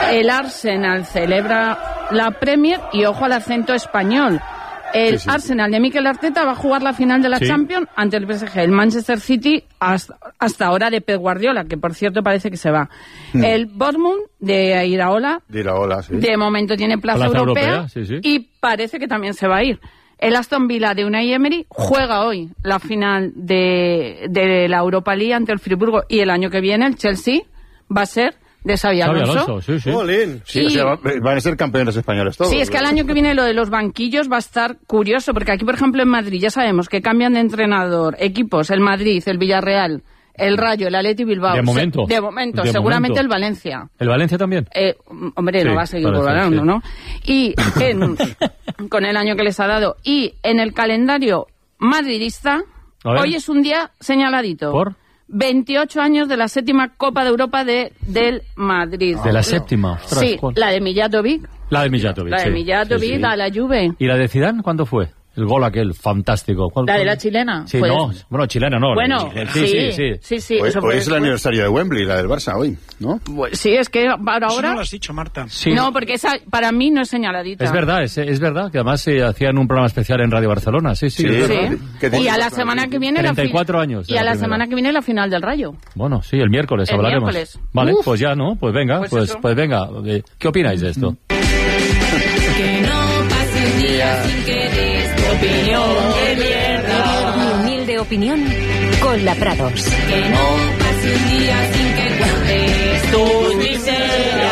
el Arsenal celebra la Premier y ojo al acento español. El Arsenal de Mikel Arteta va a jugar la final de la Champions ante el PSG. El Manchester City hasta ahora de Pep Guardiola, que por cierto parece que se va. El Bournemouth de Iraola, de momento tiene plaza europea y parece que también se va a ir. El Aston Villa de Unai Emery juega hoy la final de la Europa League ante el Friburgo, y el año que viene el Chelsea va a ser de Xabi Alonso. Sí, o sea, van a ser campeones españoles todos. Sí, es que el año que viene lo de los banquillos va a estar curioso, porque aquí, por ejemplo, en Madrid ya sabemos que cambian de entrenador equipos, el Madrid, el Villarreal, el Rayo, el Athletic Bilbao. De momento, seguramente el Valencia. ¿El Valencia también? No va a seguir gobernando, ¿no? Y con el año que les ha dado. Y en el calendario madridista, hoy es un día señaladito. ¿Por? 28 años de la 7ª Copa de Europa del Madrid. ¿De la 7ª? Ostras, sí, la de Mijatovic. La de Mijatovic, la Juve. ¿Y la de Zidane cuándo fue? El gol aquel, fantástico. ¿La de la chilena? Sí, chilena no. Bueno, sí. Hoy es el aniversario de Wembley, la del Barça, hoy, ¿no? Sí, es que ahora... Eso no lo has dicho, Marta. Sí. No, porque esa para mí no es señaladita. Es verdad, que además hacían un programa especial en Radio Barcelona, sí. Y a la semana que viene... 34 años. Y a la semana que viene la final del Rayo. Bueno, sí, el miércoles hablaremos. Vale, pues ya, ¿no? Pues venga, pues venga. ¿Qué opináis de esto? Que no pase un día sin que des tu opinión de mierda. Mi humilde opinión con la Prados. Que no pase un día sin que cuentes tus miserias.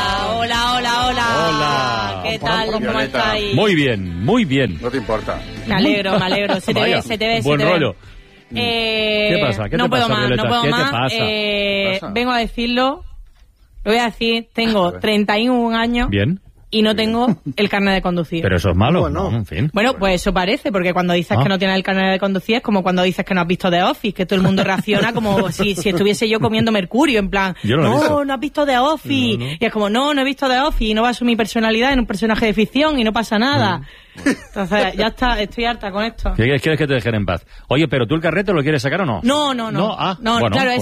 Hola. ¿Qué tal? ¿Cómo estáis? Muy bien. No te importa. Me alegro. Se te ve. Buen rollo. ¿Qué pasa? ¿Qué no te puedo pasa, más, Violeta? no puedo ¿Qué más. te pasa? Vengo a decirlo. Lo voy a decir. Tengo 31 años. Bien. Y no tengo el carnet de conducir. Pero eso es malo, ¿no? En fin. Bueno, pues eso parece, porque cuando dices que no tienes el carnet de conducir es como cuando dices que no has visto The Office, que todo el mundo reacciona como si estuviese yo comiendo mercurio, en plan, no has visto The Office. No. Y es como, no he visto The Office, y no baso mi personalidad en un personaje de ficción y no pasa nada. Entonces, ya está, estoy harta con esto. ¿Quieres que te dejen en paz? Oye, ¿pero tú el carnet lo quieres sacar o no? No. Bueno, claro,